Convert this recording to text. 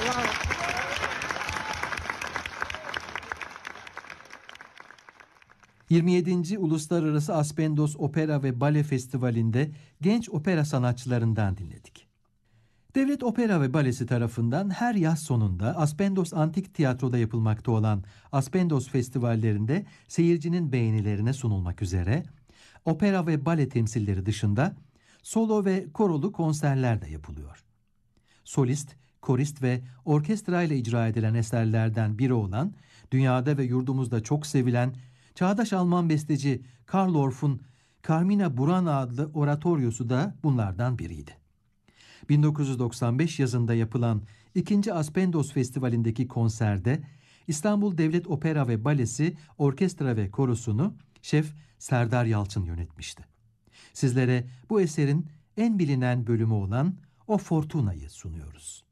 ...27. Uluslararası Aspendos Opera ve Bale Festivali'nde genç opera sanatçılarından dinledik. Devlet Opera ve Balesi tarafından her yaz sonunda Aspendos Antik Tiyatro'da yapılmakta olan Aspendos Festivallerinde seyircinin beğenilerine sunulmak üzere opera ve bale temsilleri dışında solo ve korolu konserler de yapılıyor. Solist, korist ve orkestra ile icra edilen eserlerden biri olan, dünyada ve yurdumuzda çok sevilen çağdaş Alman besteci Karl Orff'un Carmina Burana adlı oratoryosu da bunlardan biriydi. 1995 yazında yapılan 2. Aspendos Festivali'ndeki konserde İstanbul Devlet Opera ve Balesi orkestra ve korosunu şef Serdar Yalçın yönetmişti. Sizlere bu eserin en bilinen bölümü olan O Fortuna'yı sunuyoruz.